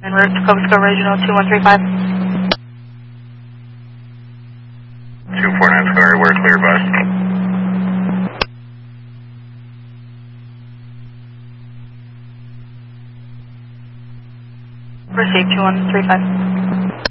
En route to Cobisco Regional 2135. 249 Sky, we're clear, bus. Received 2135.